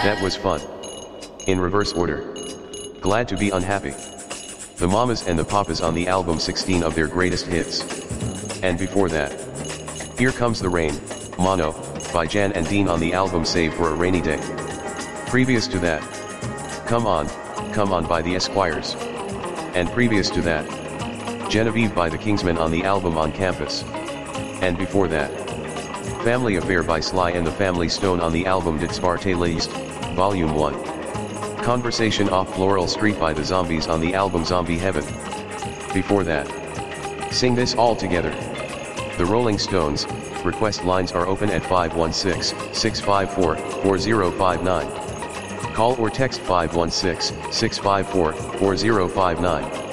That was fun. In reverse order. Glad to be unhappy. The Mamas and the Papas on the album 16 of their greatest hits. And before that, Here Comes the Rain, Mono, by Jan and Dean on the album Save for a Rainy Day. Previous to that, Come On by the Esquires. And previous to that, Genevieve by the Kingsmen on the album On Campus. And before that, Family Affair by Sly and the Family Stone on the album Dit Zwarte Lijst, Volume 1. Conversation Off Floral Street by the Zombies on the album Zombie Heaven. Before that, Sing This All Together. The Rolling Stones. Request lines are open at 516-654-4059. Call or text 516-654-4059.